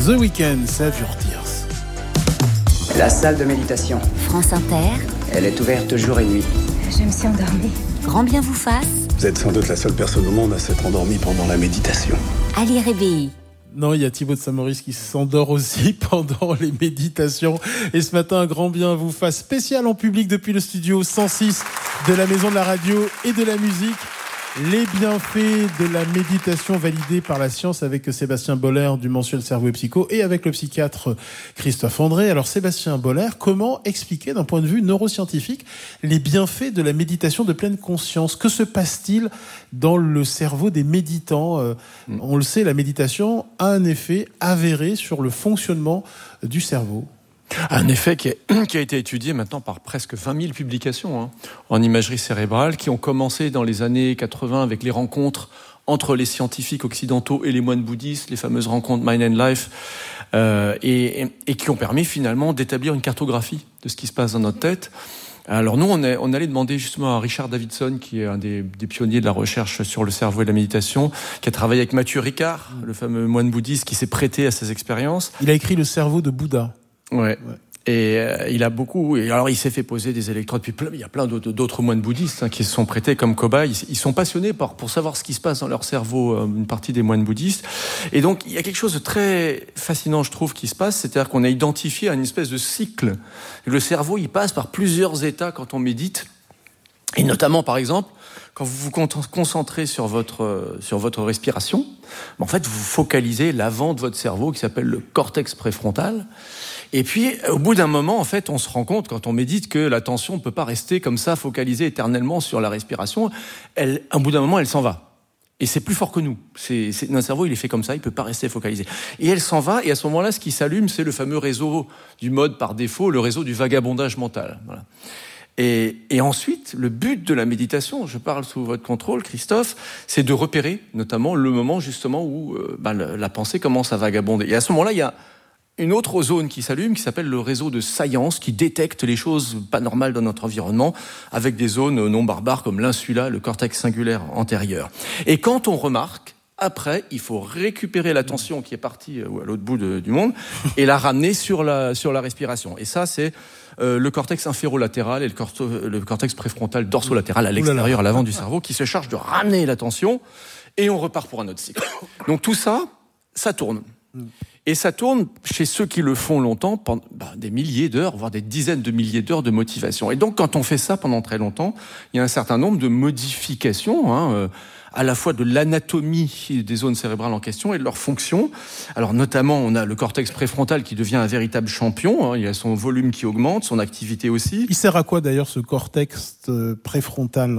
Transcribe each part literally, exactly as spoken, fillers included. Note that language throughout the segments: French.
The Weeknd, Save Your Tears. La salle de méditation. France Inter. Elle est ouverte jour et nuit. Je me suis endormie. Grand bien vous fasse. Vous êtes sans doute la seule personne au monde à s'être endormie pendant la méditation. Ali Rébéi. Non, il y a Thibaut de Saint-Maurice qui s'endort aussi pendant les méditations. Et ce matin, un grand bien vous fasse spécial en public depuis le studio cent six de la Maison de la Radio et de la Musique. Les bienfaits de la méditation validés par la science avec Sébastien Boller du mensuel Cerveau et Psycho et avec le psychiatre Christophe André. Alors Sébastien Boller, comment expliquer d'un point de vue neuroscientifique les bienfaits de la méditation de pleine conscience ? Que se passe-t-il dans le cerveau des méditants ? euh, mmh. On le sait, la méditation a un effet avéré sur le fonctionnement du cerveau. Un effet qui a, qui a été étudié maintenant par presque vingt mille publications hein, en imagerie cérébrale, qui ont commencé dans les années quatre-vingts avec les rencontres entre les scientifiques occidentaux et les moines bouddhistes, les fameuses rencontres Mind and Life, euh, et, et, et qui ont permis finalement d'établir une cartographie de ce qui se passe dans notre tête. Alors nous, on, est, on allait demander justement à Richard Davidson, qui est un des, des pionniers de la recherche sur le cerveau et la méditation, qui a travaillé avec Mathieu Ricard, le fameux moine bouddhiste qui s'est prêté à ces expériences. Il a écrit Le cerveau de Bouddha. Ouais. ouais. Et euh, il a beaucoup. Et alors, il s'est fait poser des électrodes. Puis il y a plein d'autres, d'autres moines bouddhistes hein, qui se sont prêtés comme cobayes. Ils, ils sont passionnés par, pour savoir ce qui se passe dans leur cerveau. Euh, une partie des moines bouddhistes. Et donc, il y a quelque chose de très fascinant, je trouve, qui se passe. C'est-à-dire qu'on a identifié une espèce de cycle. Le cerveau, il passe par plusieurs états quand on médite. Et notamment, par exemple, quand vous vous concentrez sur votre sur votre respiration, en fait, vous focalisez l'avant de votre cerveau qui s'appelle le cortex préfrontal. Et puis, au bout d'un moment, en fait, on se rend compte, quand on médite, que l'attention ne peut pas rester comme ça, focalisée éternellement sur la respiration. Elle, au bout d'un moment, elle s'en va. Et c'est plus fort que nous. C'est, c'est, notre cerveau, il est fait comme ça, il ne peut pas rester focalisé. Et elle s'en va, et à ce moment-là, ce qui s'allume, c'est le fameux réseau du mode par défaut, le réseau du vagabondage mental. Voilà. Et, et ensuite, le but de la méditation, je parle sous votre contrôle, Christophe, c'est de repérer, notamment, le moment, justement, où euh, ben, la pensée commence à vagabonder. Et à ce moment-là, il y a une autre zone qui s'allume, qui s'appelle le réseau de science, qui détecte les choses pas normales dans notre environnement, avec des zones non barbares comme l'insula, le cortex singulaire antérieur. Et quand on remarque, après, il faut récupérer l'attention qui est partie à l'autre bout de, du monde et la ramener sur la, sur la respiration. Et ça, c'est euh, le cortex inférolatéral et le, corto, le cortex préfrontal dorsolatéral à l'extérieur, à l'avant du cerveau, qui se charge de ramener l'attention et on repart pour un autre cycle. Donc tout ça, ça tourne. Et ça tourne chez ceux qui le font longtemps, pendant bah, des milliers d'heures, voire des dizaines de milliers d'heures de motivation. Et donc, quand on fait ça pendant très longtemps, il y a un certain nombre de modifications, hein, euh, à la fois de l'anatomie des zones cérébrales en question et de leur fonction. Alors, notamment, on a le cortex préfrontal qui devient un véritable champion. Hein, il a son volume qui augmente, son activité aussi. Il sert à quoi, d'ailleurs, ce cortex préfrontal ?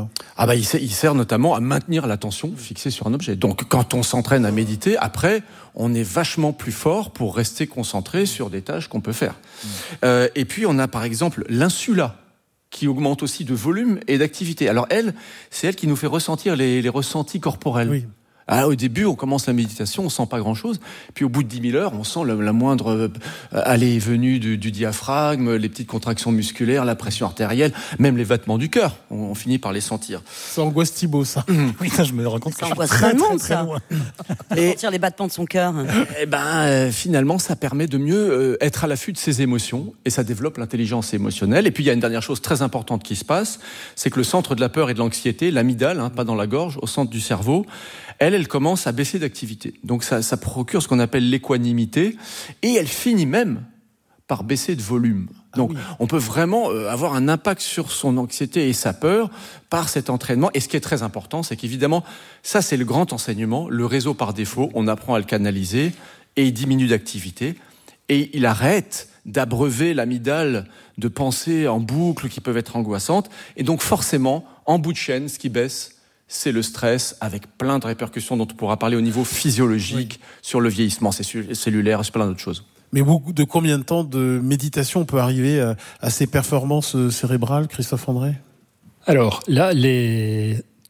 Ah bah, il sert, il sert notamment à maintenir l'attention fixée sur un objet. Donc, quand on s'entraîne à méditer, après, on est vachement plus fort pour rester concentré sur des tâches qu'on peut faire. Mmh. Euh, et puis, on a par exemple l'insula, qui augmente aussi de volume et d'activité. Alors elle, c'est elle qui nous fait ressentir les, les ressentis corporels. Oui. Alors, au début, on commence la méditation, on sent pas grand-chose. Puis au bout de dix mille heures, on sent la, la moindre euh, allée et venue du, du diaphragme, les petites contractions musculaires, la pression artérielle, même les battements du cœur. On, on finit par les sentir. Ça angoisse Thibaut, ça. Oui, ça, je me rends compte. Ça angoisse très, très, très loin. Et sentir les battements de son cœur. Eh ben, euh, finalement, ça permet de mieux euh, être à l'affût de ses émotions et ça développe l'intelligence émotionnelle. Et puis, il y a une dernière chose très importante qui se passe, c'est que le centre de la peur et de l'anxiété, l'amygdale, hein, pas dans la gorge, au centre du cerveau, elle, elle commence à baisser d'activité. Donc ça, ça procure ce qu'on appelle l'équanimité, et elle finit même par baisser de volume. Donc ah oui. on peut vraiment euh, avoir un impact sur son anxiété et sa peur par cet entraînement. Et ce qui est très important, c'est qu'évidemment, ça c'est le grand enseignement, le réseau par défaut, on apprend à le canaliser, et il diminue d'activité, et il arrête d'abreuver l'amygdale de pensées en boucle qui peuvent être angoissantes, et donc forcément, en bout de chaîne, ce qui baisse, c'est le stress, avec plein de répercussions dont on pourra parler au niveau physiologique, oui. sur le vieillissement cellulaire, sur plein d'autres choses. Mais de combien de temps de méditation on peut arriver à, à ces performances cérébrales, Christophe André ? Alors là, les...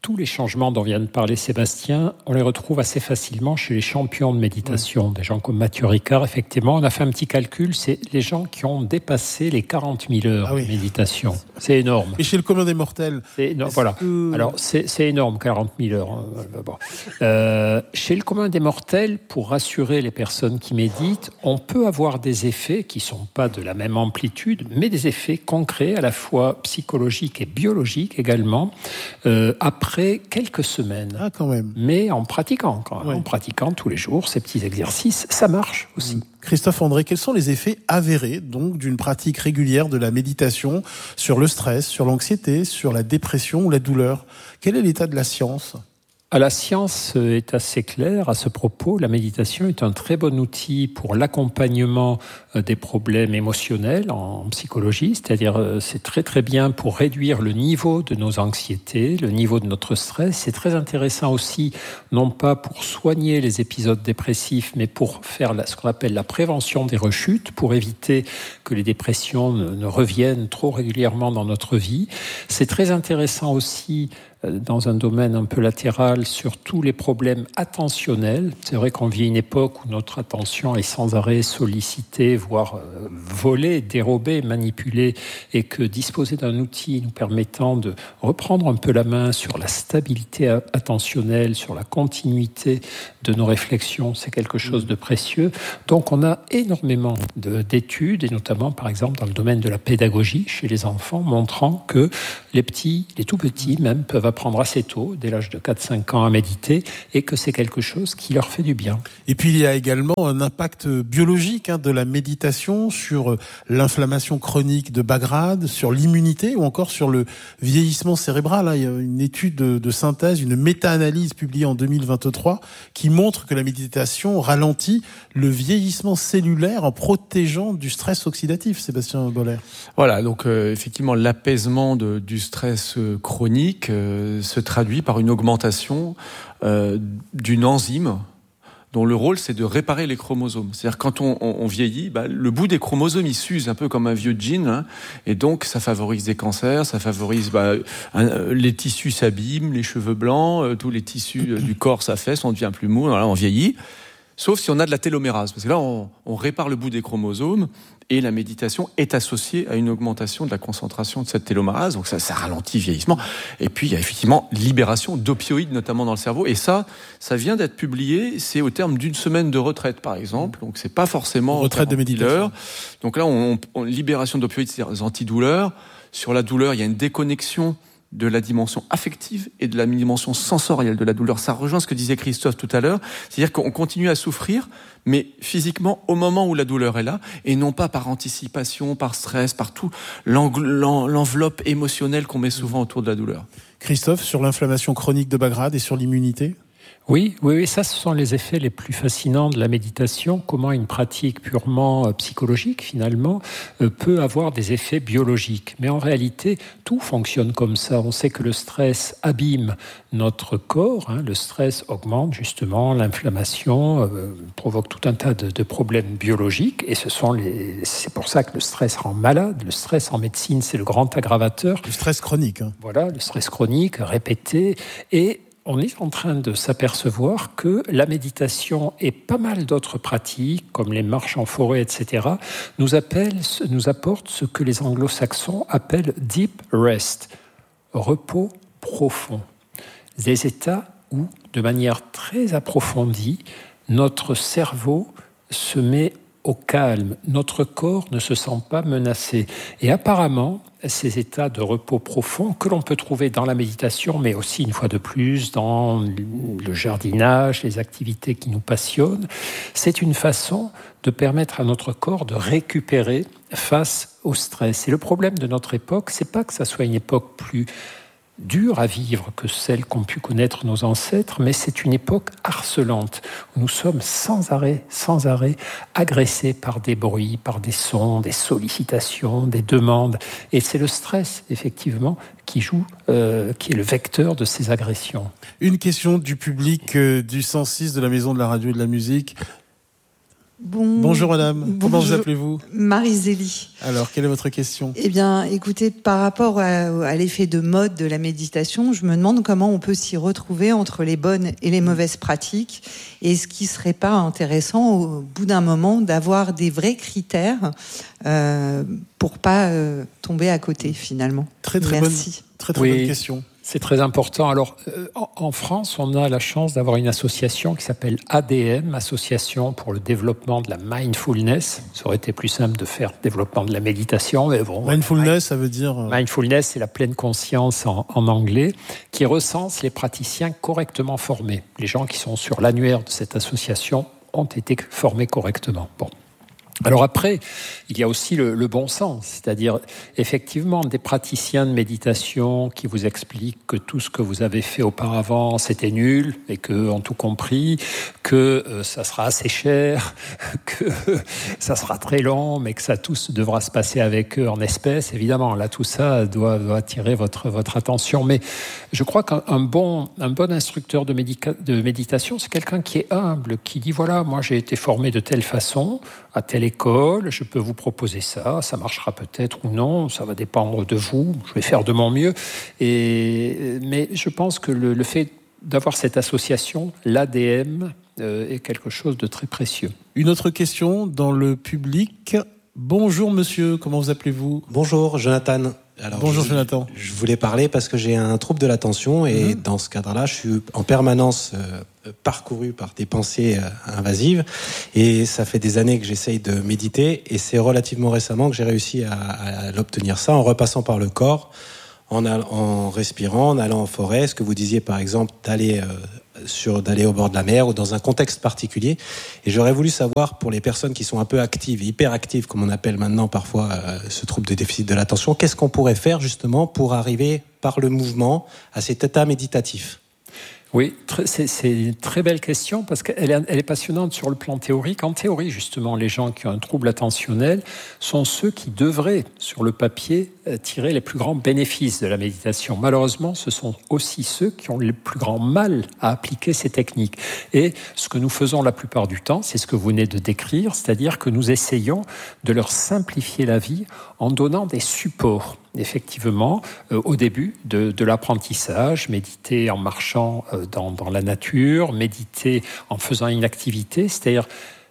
tous les changements dont vient de parler Sébastien, on les retrouve assez facilement chez les champions de méditation, oui. Des gens comme Mathieu Ricard. Effectivement, on a fait un petit calcul, c'est les gens qui ont dépassé les quarante mille heures ah oui. de méditation. C'est énorme. Et chez le commun des mortels c'est énorme, voilà. Que... Alors, c'est, c'est énorme, quarante mille heures. Bon. Euh, chez le commun des mortels, pour rassurer les personnes qui méditent, on peut avoir des effets qui ne sont pas de la même amplitude, mais des effets concrets, à la fois psychologiques et biologiques également, euh, après quelques semaines. Ah, quand même. Mais en pratiquant, quand même, ouais. en pratiquant tous les jours ces petits exercices, ça marche aussi. Christophe André, quels sont les effets avérés donc d'une pratique régulière de la méditation sur le stress, sur l'anxiété, sur la dépression ou la douleur ? Quel est l'état de la science ? Ah, la science est assez claire à ce propos. La méditation est un très bon outil pour l'accompagnement des problèmes émotionnels en psychologie, c'est-à-dire c'est très très bien pour réduire le niveau de nos anxiétés, le niveau de notre stress. C'est très intéressant aussi, non pas pour soigner les épisodes dépressifs, mais pour faire ce qu'on appelle la prévention des rechutes, pour éviter que les dépressions ne, ne reviennent trop régulièrement dans notre vie. C'est très intéressant aussi dans un domaine un peu latéral sur tous les problèmes attentionnels. C'est vrai qu'on vit une époque où notre attention est sans arrêt sollicitée, voire euh, volée, dérobée, manipulée, et que disposer d'un outil nous permettant de reprendre un peu la main sur la stabilité attentionnelle, sur la continuité de nos réflexions, c'est quelque chose de précieux. Donc on a énormément de, d'études, et notamment par exemple dans le domaine de la pédagogie chez les enfants, montrant que les petits, les tout petits même, peuvent apprendre assez tôt, dès l'âge de quatre à cinq ans, à méditer, et que c'est quelque chose qui leur fait du bien. Et puis il y a également un impact biologique hein, de la méditation sur l'inflammation chronique de bas grade, sur l'immunité ou encore sur le vieillissement cérébral. Hein. Il y a une étude de, de synthèse, une méta-analyse publiée en deux mille vingt-trois qui montre que la méditation ralentit le vieillissement cellulaire en protégeant du stress oxydatif. Sébastien Boller. Voilà, donc euh, effectivement l'apaisement de, du stress euh, chronique euh, se traduit par une augmentation euh, d'une enzyme dont le rôle, c'est de réparer les chromosomes. C'est-à-dire, quand on, on, on vieillit, bah, le bout des chromosomes, il s'use un peu comme un vieux jean, hein, et donc ça favorise des cancers, ça favorise... Bah, un, les tissus s'abîment, les cheveux blancs, euh, tous les tissus euh, du corps s'affaissent, on devient plus mou, voilà, on vieillit. Sauf si on a de la télomérase, parce que là, on, on répare le bout des chromosomes, et la méditation est associée à une augmentation de la concentration de cette télomérase, donc ça, ça ralentit le vieillissement. Et puis, il y a effectivement libération d'opioïdes, notamment dans le cerveau, et ça, ça vient d'être publié, c'est au terme d'une semaine de retraite, par exemple, donc c'est pas forcément... Retraite de méditation. Donc là, on, on, libération d'opioïdes, c'est-à-dire des antidouleurs. Sur la douleur, il y a une déconnexion de la dimension affective et de la dimension sensorielle de la douleur. Ça rejoint ce que disait Christophe tout à l'heure, c'est-à-dire qu'on continue à souffrir, mais physiquement au moment où la douleur est là, et non pas par anticipation, par stress, par tout l'enveloppe émotionnelle qu'on met souvent autour de la douleur. Christophe, sur l'inflammation chronique de bas grade et sur l'immunité ? Oui, oui, oui, ça, ce sont les effets les plus fascinants de la méditation. Comment une pratique purement psychologique, finalement, peut avoir des effets biologiques. Mais en réalité, tout fonctionne comme ça. On sait que le stress abîme notre corps. Hein. Le stress augmente justement l'inflammation, euh, provoque tout un tas de, de problèmes biologiques. Et ce sont les, c'est pour ça que le stress rend malade. Le stress en médecine, c'est le grand aggravateur. Le stress chronique. Hein. Voilà, le stress chronique, répété. Et on est en train de s'apercevoir que la méditation et pas mal d'autres pratiques, comme les marches en forêt, et cetera, nous, appellent, nous apportent ce que les anglo-saxons appellent « deep rest », repos profond. Des états où, de manière très approfondie, notre cerveau se met au calme, notre corps ne se sent pas menacé. Et apparemment, ces états de repos profond que l'on peut trouver dans la méditation, mais aussi, une fois de plus, dans le jardinage, les activités qui nous passionnent, c'est une façon de permettre à notre corps de récupérer face au stress. Et le problème de notre époque, c'est pas que ça soit une époque plus dure à vivre que celle qu'ont pu connaître nos ancêtres, mais c'est une époque harcelante, où nous sommes sans arrêt, sans arrêt, agressés par des bruits, par des sons, des sollicitations, des demandes. Et c'est le stress, effectivement, qui joue, euh, qui est le vecteur de ces agressions. Une question du public euh, du cent six de la Maison de la Radio et de la Musique. Bon, bonjour madame, bonjour. Comment vous appelez-vous? Marie-Zélie. Alors, quelle est votre question? Eh bien, écoutez, par rapport à, à l'effet de mode de la méditation, je me demande comment on peut s'y retrouver entre les bonnes et les mauvaises pratiques. Et est-ce qu'il ne serait pas intéressant, au bout d'un moment, d'avoir des vrais critères euh, pour ne pas euh, tomber à côté, finalement? Très, très Merci. Bonne, très, très oui. bonne question. C'est très important. Alors, euh, en, en France, on a la chance d'avoir une association qui s'appelle A D M, Association pour le développement de la mindfulness. Ça aurait été plus simple de faire développement de la méditation, mais bon. Mindfulness, ça veut dire... Mindfulness, c'est la pleine conscience en, en anglais, qui recense les praticiens correctement formés. Les gens qui sont sur l'annuaire de cette association ont été formés correctement. Bon. Alors après, il y a aussi le, le bon sens, c'est-à-dire effectivement des praticiens de méditation qui vous expliquent que tout ce que vous avez fait auparavant c'était nul et que ont tout compris, que euh, ça sera assez cher, que ça sera très long, mais que ça tout devra se passer avec eux en espèces. Évidemment, là tout ça doit, doit attirer votre votre attention. Mais je crois qu'un bon un bon instructeur de, médica- de méditation, c'est quelqu'un qui est humble, qui dit voilà, moi j'ai été formé de telle façon, à telle école, je peux vous proposer ça, ça marchera peut-être ou non, ça va dépendre de vous, je vais faire de mon mieux. Et, mais je pense que le, le fait d'avoir cette association, l'A D M, euh, est quelque chose de très précieux. Une autre question dans le public. Bonjour monsieur, comment vous appelez-vous? Bonjour, Jonathan. Alors, Bonjour je, Jonathan. Je voulais parler parce que j'ai un trouble de l'attention et mmh. dans ce cadre-là, je suis en permanence euh, parcouru par des pensées euh, invasives et ça fait des années que j'essaye de méditer et c'est relativement récemment que j'ai réussi à, à l'obtenir ça en repassant par le corps, en, all- en respirant, en allant en forêt. Ce que vous disiez par exemple d'aller euh, sur d'aller au bord de la mer ou dans un contexte particulier. Et j'aurais voulu savoir pour les personnes qui sont un peu actives, hyperactives, comme on appelle maintenant parfois euh, ce trouble de déficit de l'attention, qu'est-ce qu'on pourrait faire justement pour arriver par le mouvement à cet état méditatif? Oui, c'est, c'est une très belle question parce qu'elle est, elle est passionnante sur le plan théorique. En théorie, justement, les gens qui ont un trouble attentionnel sont ceux qui devraient, sur le papier, tirer les plus grands bénéfices de la méditation. Malheureusement, ce sont aussi ceux qui ont le plus grand mal à appliquer ces techniques. Et ce que nous faisons la plupart du temps, c'est ce que vous venez de décrire, c'est-à-dire que nous essayons de leur simplifier la vie en donnant des supports. Effectivement, euh, au début de, de l'apprentissage, méditer en marchant euh, dans, dans la nature, méditer en faisant une activité, c'est-à-dire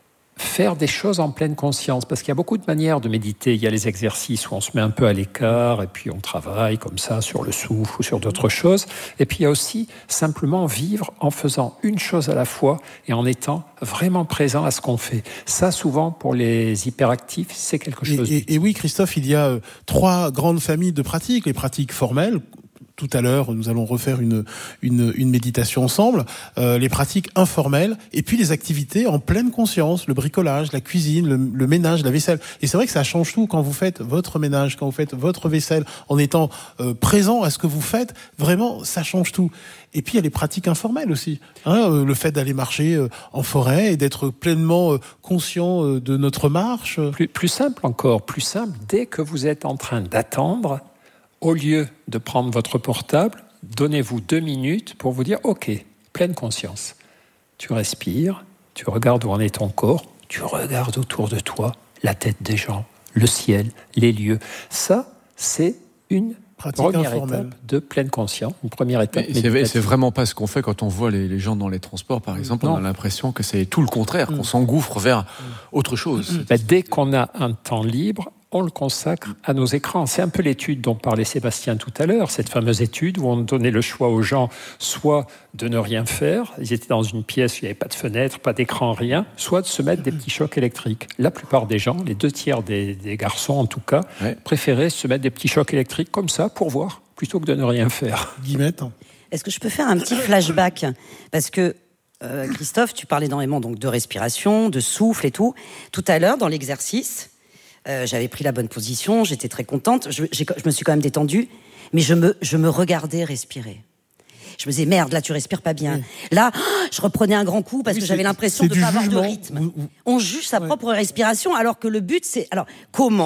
faire des choses en pleine conscience, parce qu'il y a beaucoup de manières de méditer. Il y a les exercices où on se met un peu à l'écart et puis on travaille comme ça sur le souffle ou sur d'autres choses. Et puis il y a aussi simplement vivre en faisant une chose à la fois et en étant vraiment présent à ce qu'on fait. Ça, souvent, pour les hyperactifs, c'est quelque chose. Et, et, et oui, Christophe, il y a euh, trois grandes familles de pratiques. Les pratiques formelles. Tout à l'heure, nous allons refaire une une, une méditation ensemble. Euh, les pratiques informelles et puis les activités en pleine conscience, le bricolage, la cuisine, le, le ménage, la vaisselle. Et c'est vrai que ça change tout quand vous faites votre ménage, quand vous faites votre vaisselle, en étant euh, présent à ce que vous faites. Vraiment, ça change tout. Et puis il y a les pratiques informelles aussi, hein, euh, le fait d'aller marcher euh, en forêt et d'être pleinement euh, conscient euh, de notre marche. Plus, plus simple encore, plus simple. Dès que vous êtes en train d'attendre. Au lieu de prendre votre portable, donnez-vous deux minutes pour vous dire « Ok, pleine conscience. Tu respires, tu regardes où en est ton corps, tu regardes autour de toi, la tête des gens, le ciel, les lieux. » Ça, c'est une pratique première informelle. Étape de pleine conscience, une première étape. Et c'est, c'est vraiment pas ce qu'on fait quand on voit les, les gens dans les transports, par exemple. Non. On a l'impression que c'est tout le contraire, mmh. qu'on s'engouffre vers mmh. autre chose. Mmh. Bah, dès qu'on a un temps libre, on le consacre à nos écrans. C'est un peu l'étude dont parlait Sébastien tout à l'heure, cette fameuse étude où on donnait le choix aux gens, soit de ne rien faire, ils étaient dans une pièce où il n'y avait pas de fenêtre, pas d'écran, rien, soit de se mettre des petits chocs électriques. La plupart des gens, les deux tiers des, des garçons en tout cas, ouais. préféraient se mettre des petits chocs électriques comme ça pour voir, plutôt que de ne rien faire. Guillemette. Est-ce que je peux faire un petit flashback ? Parce que euh, Christophe, tu parlais énormément donc, de respiration, de souffle et tout. Tout à l'heure, dans l'exercice, Euh, j'avais pris la bonne position, j'étais très contente, je, j'ai, je me suis quand même détendue, mais je me, je me regardais respirer. Je me disais, merde, là, tu respires pas bien. Oui. Là, je reprenais un grand coup parce oui, que j'avais l'impression de ne pas avoir de rythme. Vous, vous... On juge sa ouais. propre respiration, alors que le but, c'est... Alors, comment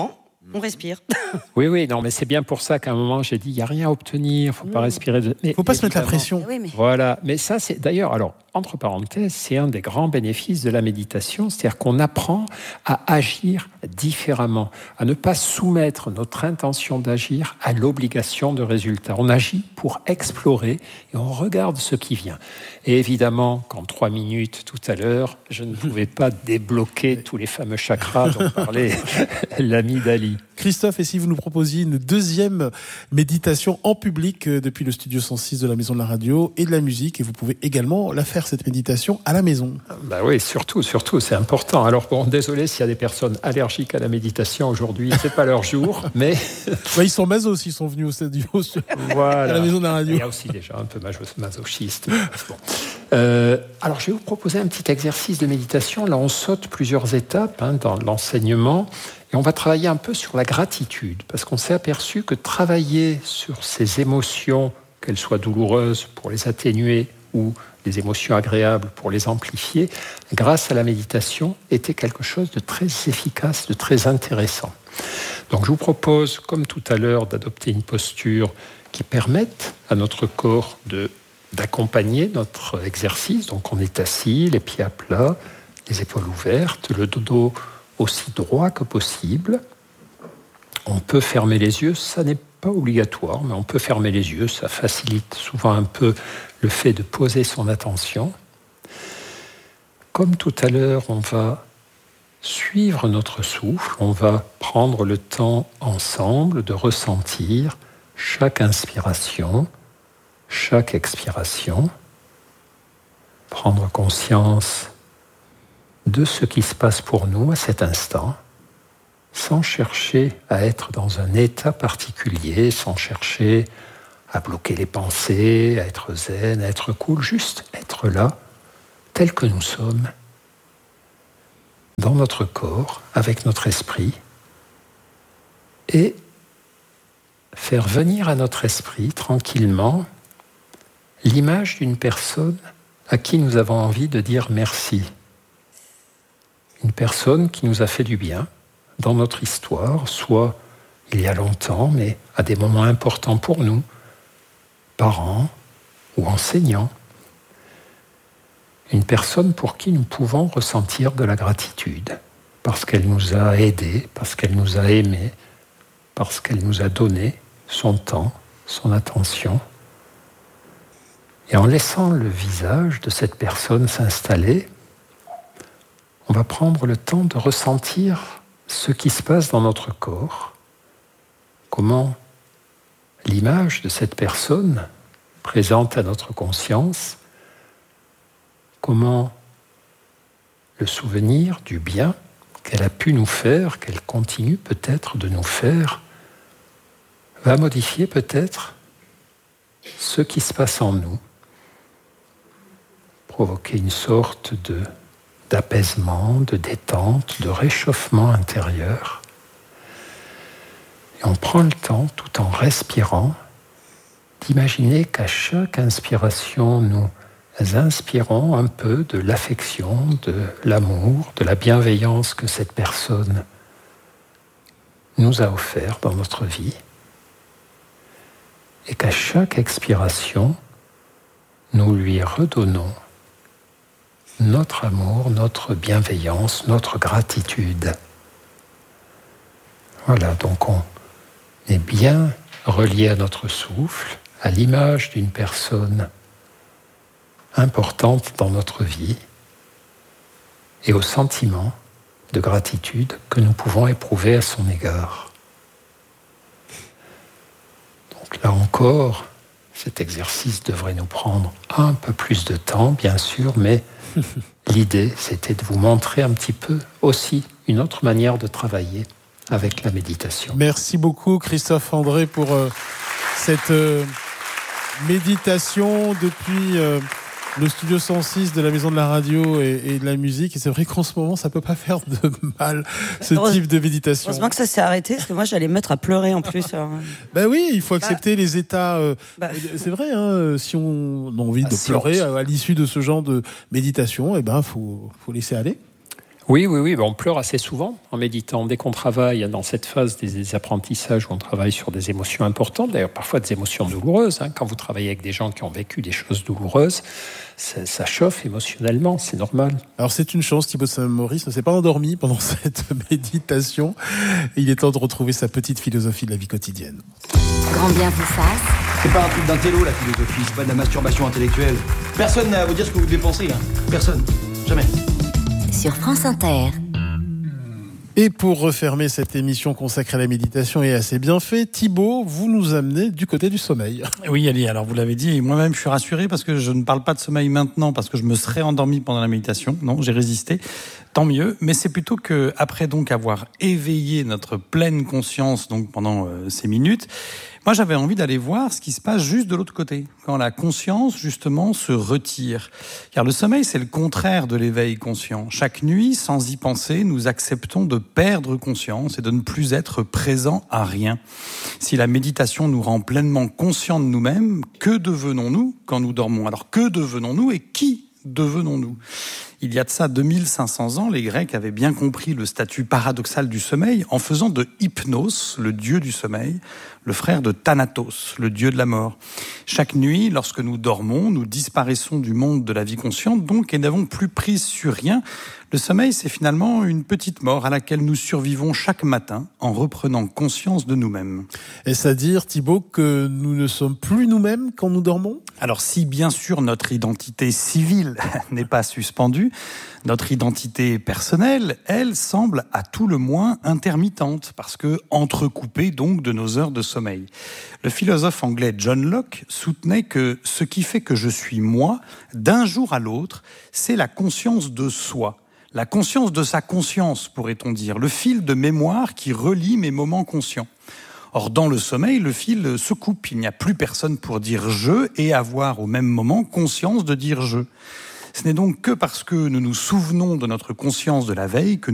On respire. Oui, oui, non, mais c'est bien pour ça qu'à un moment, j'ai dit, il n'y a rien à obtenir, il ne faut pas respirer. De... Il ne faut pas se mettre la pression. Oui, mais... Voilà, mais ça, c'est d'ailleurs, alors, entre parenthèses, c'est un des grands bénéfices de la méditation, c'est-à-dire qu'on apprend à agir différemment, à ne pas soumettre notre intention d'agir à l'obligation de résultat. On agit pour explorer et on regarde ce qui vient. Et évidemment, qu'en trois minutes tout à l'heure, je ne pouvais pas débloquer tous les fameux chakras dont parlait l'ami Dali. Christophe, et si vous nous proposiez une deuxième méditation en public depuis le studio cent six de la Maison de la Radio et de la Musique, et vous pouvez également la faire, cette méditation, à la maison. Bah oui, surtout, surtout, c'est important. Alors bon, désolé s'il y a des personnes allergiques à la méditation aujourd'hui, c'est pas leur jour, mais... bah, ils sont masos, ils sont venus au studio, voilà. à la Maison de la Radio. Il y a aussi déjà un peu masochiste. Bon. Euh, alors, je vais vous proposer un petit exercice de méditation. Là, on saute plusieurs étapes hein, dans l'enseignement. Et on va travailler un peu sur la gratitude, parce qu'on s'est aperçu que travailler sur ces émotions, qu'elles soient douloureuses pour les atténuer ou des émotions agréables pour les amplifier, grâce à la méditation, était quelque chose de très efficace, de très intéressant. Donc je vous propose, comme tout à l'heure, d'adopter une posture qui permette à notre corps de, d'accompagner notre exercice. Donc on est assis, les pieds à plat, les épaules ouvertes, le dodo aussi droit que possible. On peut fermer les yeux, ça n'est pas obligatoire, mais on peut fermer les yeux, ça facilite souvent un peu le fait de poser son attention. Comme tout à l'heure, on va suivre notre souffle, on va prendre le temps ensemble de ressentir chaque inspiration, chaque expiration, prendre conscience de ce qui se passe pour nous à cet instant, sans chercher à être dans un état particulier, sans chercher à bloquer les pensées, à être zen, à être cool, juste être là, tel que nous sommes, dans notre corps, avec notre esprit, et faire venir à notre esprit, tranquillement, l'image d'une personne à qui nous avons envie de dire merci. Une personne qui nous a fait du bien dans notre histoire, soit il y a longtemps, mais à des moments importants pour nous, parents ou enseignants. Une personne pour qui nous pouvons ressentir de la gratitude, parce qu'elle nous a aidés, parce qu'elle nous a aimés, parce qu'elle nous a donné son temps, son attention. Et en laissant le visage de cette personne s'installer, on va prendre le temps de ressentir ce qui se passe dans notre corps, comment l'image de cette personne présente à notre conscience, comment le souvenir du bien qu'elle a pu nous faire, qu'elle continue peut-être de nous faire, va modifier peut-être ce qui se passe en nous, provoquer une sorte de d'apaisement, de détente, de réchauffement intérieur. Et on prend le temps, tout en respirant, d'imaginer qu'à chaque inspiration, nous inspirons un peu de l'affection, de l'amour, de la bienveillance que cette personne nous a offert dans notre vie. Et qu'à chaque expiration, nous lui redonnons notre amour, notre bienveillance, notre gratitude. Voilà, donc on est bien relié à notre souffle, à l'image d'une personne importante dans notre vie et au sentiment de gratitude que nous pouvons éprouver à son égard. Donc là encore, cet exercice devrait nous prendre un peu plus de temps, bien sûr, mais l'idée, c'était de vous montrer un petit peu aussi une autre manière de travailler avec la méditation. Merci beaucoup, Christophe André, pour euh, cette euh, méditation depuis euh, le studio cent six de la Maison de la Radio et, et de la Musique. Et c'est vrai qu'en ce moment, ça peut pas faire de mal, ce Heureuse, type de méditation. Heureusement que ça s'est arrêté, parce que moi, j'allais me mettre à pleurer en plus. Alors... Ben oui, il faut accepter bah, les états. Euh, bah, c'est vrai, hein, si on a envie bah, de pleurer on... à l'issue de ce genre de méditation, eh ben, faut, faut laisser aller. Oui, oui, oui. On pleure assez souvent en méditant. Dès qu'on travaille dans cette phase des apprentissages où on travaille sur des émotions importantes, d'ailleurs parfois des émotions douloureuses. Hein. Quand vous travaillez avec des gens qui ont vécu des choses douloureuses, ça, ça chauffe émotionnellement, c'est normal. Alors c'est une chance, Thibaut de Saint-Maurice ne s'est pas endormi pendant cette méditation. Il est temps de retrouver sa petite philosophie de la vie quotidienne. Grand bien vous fasse. C'est pas un truc d'intello, la philosophie, c'est pas de la masturbation intellectuelle. Personne n'a à vous dire ce que vous devez penser, hein. Personne. Jamais. Sur France Inter. Et pour refermer cette émission consacrée à la méditation et à ses bienfaits, Thibaut, vous nous amenez du côté du sommeil. Oui, Ali, alors vous l'avez dit, moi-même je suis rassuré parce que je ne parle pas de sommeil maintenant parce que je me serais endormi pendant la méditation. Non, j'ai résisté, tant mieux. Mais c'est plutôt que après donc avoir éveillé notre pleine conscience donc pendant euh, ces minutes, moi j'avais envie d'aller voir ce qui se passe juste de l'autre côté, quand la conscience justement se retire. Car le sommeil c'est le contraire de l'éveil conscient. Chaque nuit, sans y penser, nous acceptons de perdre conscience et de ne plus être présent à rien. Si la méditation nous rend pleinement conscients de nous-mêmes, que devenons-nous quand nous dormons ? Alors que devenons-nous et qui devenons-nous ? Il y a de ça deux mille cinq cents ans, les Grecs avaient bien compris le statut paradoxal du sommeil en faisant de Hypnos, le dieu du sommeil, le frère de Thanatos, le dieu de la mort. Chaque nuit, lorsque nous dormons, nous disparaissons du monde de la vie consciente, donc, et n'avons plus prise sur rien. Le sommeil, c'est finalement une petite mort à laquelle nous survivons chaque matin en reprenant conscience de nous-mêmes. Est-ce à dire, Thibaut, que nous ne sommes plus nous-mêmes quand nous dormons ? Alors si, bien sûr, notre identité civile n'est pas suspendue, notre identité personnelle, elle, semble à tout le moins intermittente, parce que entrecoupée donc de nos heures de sommeil. Le philosophe anglais John Locke soutenait que ce qui fait que je suis moi, d'un jour à l'autre, c'est la conscience de soi. La conscience de sa conscience, pourrait-on dire, le fil de mémoire qui relie mes moments conscients. Or, dans le sommeil, le fil se coupe. Il n'y a plus personne pour dire « je » et avoir au même moment conscience de dire « je ». Ce n'est donc que parce que nous nous souvenons de notre conscience de la veille que